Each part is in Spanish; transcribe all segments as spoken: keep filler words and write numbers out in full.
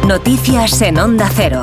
Noticias en Onda Cero.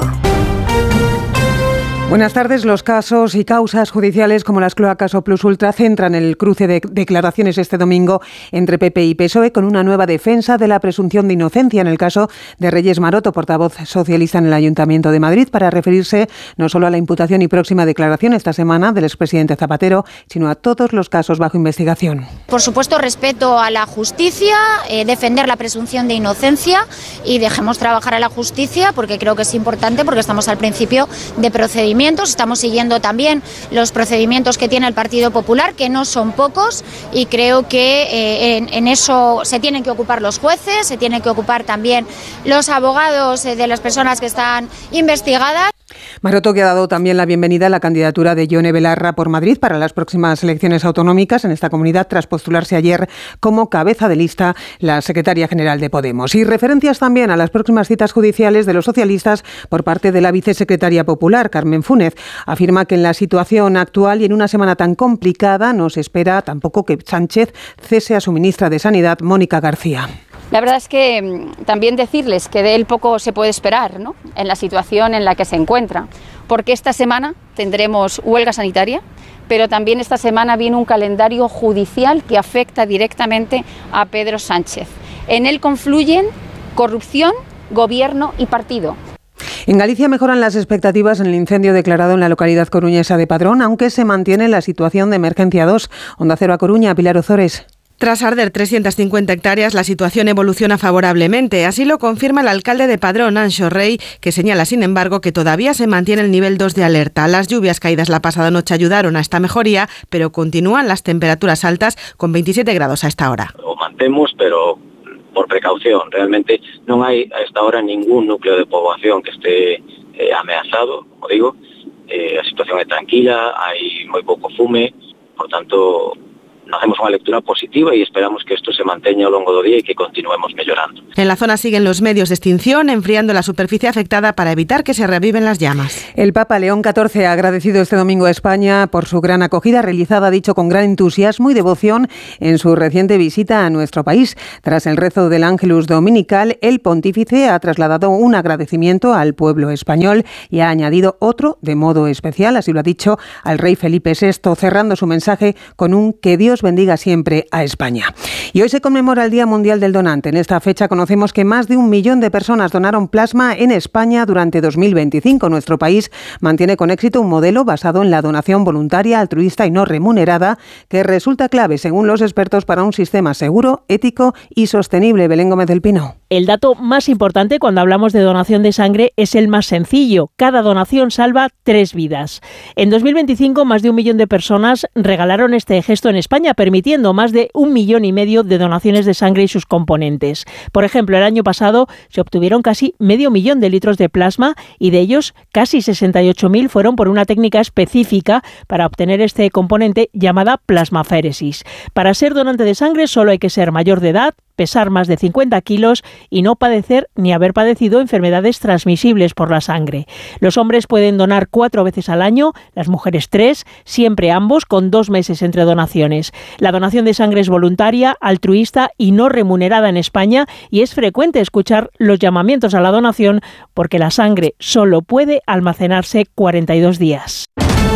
Buenas tardes. Los casos y causas judiciales como las cloacas o Plus Ultra centran el cruce de declaraciones este domingo entre P P y P S O E con una nueva defensa de la presunción de inocencia en el caso de Reyes Maroto, portavoz socialista en el Ayuntamiento de Madrid, para referirse no solo a la imputación y próxima declaración esta semana del expresidente Zapatero, sino a todos los casos bajo investigación. Por supuesto, respeto a la justicia, eh, defender la presunción de inocencia y dejemos trabajar a la justicia porque creo que es importante, porque estamos al principio de procedimientos. Estamos siguiendo también los procedimientos que tiene el Partido Popular, que no son pocos, y creo que eh, en, en eso se tienen que ocupar los jueces, se tienen que ocupar también los abogados eh, de las personas que están investigadas. Maroto, que ha dado también la bienvenida a la candidatura de Yone Belarra por Madrid para las próximas elecciones autonómicas en esta comunidad, tras postularse ayer como cabeza de lista la secretaria general de Podemos. Y referencias también a las próximas citas judiciales de los socialistas por parte de la vicesecretaria popular, Carmen Fúnez. Afirma que en la situación actual y en una semana tan complicada no se espera tampoco que Sánchez cese a su ministra de Sanidad, Mónica García. La verdad es que también decirles que de él poco se puede esperar, ¿no?, en la situación en la que se encuentra, porque esta semana tendremos huelga sanitaria, pero también esta semana viene un calendario judicial que afecta directamente a Pedro Sánchez. En él confluyen corrupción, gobierno y partido. En Galicia mejoran las expectativas en el incendio declarado en la localidad coruñesa de Padrón, aunque se mantiene la situación de emergencia dos. Onda Cero a Coruña, Pilar Ozores. Tras arder trescientas cincuenta hectáreas, la situación evoluciona favorablemente. Así lo confirma el alcalde de Padrón, Anxo Rey, que señala, sin embargo, que todavía se mantiene el nivel dos de alerta. Las lluvias caídas la pasada noche ayudaron a esta mejoría, pero continúan las temperaturas altas con veintisiete grados a esta hora. Lo mantemos, pero por precaución. Realmente no hay a esta hora ningún núcleo de población que esté eh, amenazado, como digo. Eh, la situación es tranquila, hay muy poco fume, por tanto hacemos una lectura positiva y esperamos que esto se mantenga a lo largo del día y que continuemos mejorando. En la zona siguen los medios de extinción, enfriando la superficie afectada para evitar que se reaviven las llamas. El Papa León catorce ha agradecido este domingo a España por su gran acogida realizada, ha dicho, con gran entusiasmo y devoción en su reciente visita a nuestro país. Tras el rezo del Ángelus Dominical, el pontífice ha trasladado un agradecimiento al pueblo español y ha añadido otro de modo especial, así lo ha dicho, al rey Felipe sexto, cerrando su mensaje con un "que Dios bendiga siempre a España". Y hoy se conmemora el Día Mundial del Donante. En esta fecha conocemos que más de un millón de personas donaron plasma en España durante dos mil veinticinco. Nuestro país mantiene con éxito un modelo basado en la donación voluntaria, altruista y no remunerada, que resulta clave, según los expertos, para un sistema seguro, ético y sostenible. Belén Gómez del Pino. El dato más importante cuando hablamos de donación de sangre es el más sencillo. Cada donación salva tres vidas. En dos mil veinticinco, más de un millón de personas regalaron este gesto en España, permitiendo más de un millón y medio de donaciones de sangre y sus componentes. Por ejemplo, el año pasado se obtuvieron casi medio millón de litros de plasma y de ellos casi sesenta y ocho mil fueron por una técnica específica para obtener este componente llamada plasmaféresis. Para ser donante de sangre solo hay que ser mayor de edad, pesar más de cincuenta kilos y no padecer ni haber padecido enfermedades transmisibles por la sangre. Los hombres pueden donar cuatro veces al año, las mujeres tres, siempre ambos con dos meses entre donaciones. La donación de sangre es voluntaria, altruista y no remunerada en España, y es frecuente escuchar los llamamientos a la donación porque la sangre solo puede almacenarse cuarenta y dos días.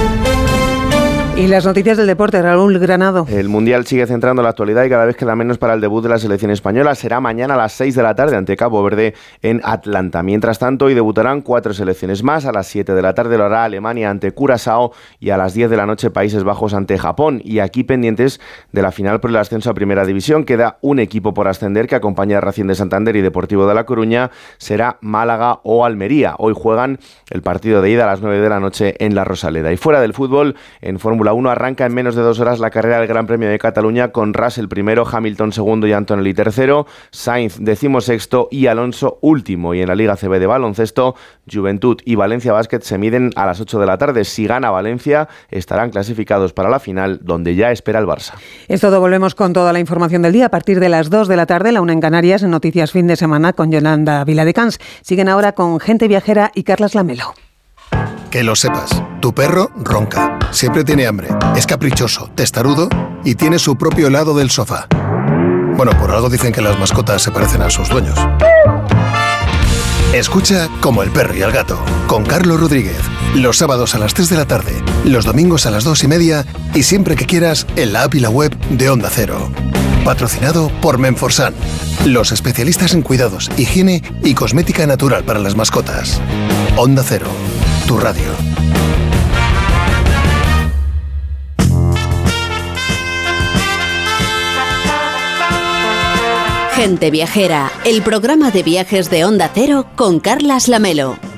Y las noticias del deporte, Raúl Granado. El Mundial sigue centrando la actualidad y cada vez queda menos para el debut de la selección española. Será mañana a las seis de la tarde ante Cabo Verde en Atlanta. Mientras tanto, hoy debutarán cuatro selecciones más. A las siete de la tarde lo hará Alemania ante Curazao y a las diez de la noche Países Bajos ante Japón. Y aquí pendientes de la final por el ascenso a Primera División. Queda un equipo por ascender que acompaña a Racing de Santander y Deportivo de La Coruña. Será Málaga o Almería. Hoy juegan el partido de ida a las nueve de la noche en La Rosaleda. Y fuera del fútbol, en Fórmula uno arranca en menos de dos horas la carrera del Gran Premio de Cataluña con Russell primero, Hamilton segundo y Antonelli tercero, Sainz decimosexto y Alonso último. Y en la Liga C B de baloncesto, Juventud y Valencia Basket se miden a las ocho de la tarde. Si gana Valencia, estarán clasificados para la final, donde ya espera el Barça. Es todo, volvemos con toda la información del día a partir de las dos de la tarde, la una en Canarias, en Noticias Fin de Semana con Yolanda Viladecans. Siguen ahora con Gente Viajera y Carlas Lamelo. Que lo sepas, tu perro ronca, siempre tiene hambre, es caprichoso, testarudo y tiene su propio lado del sofá. Bueno, por algo dicen que las mascotas se parecen a sus dueños. Escucha Como el perro y el gato, con Carlos Rodríguez. Los sábados a las tres de la tarde, los domingos a las dos y media y siempre que quieras en la app y la web de Onda Cero. Patrocinado por Menforsan, los especialistas en cuidados, higiene y cosmética natural para las mascotas. Onda Cero, tu radio. Gente Viajera, el programa de viajes de Onda Cero con Carlas Lamelo.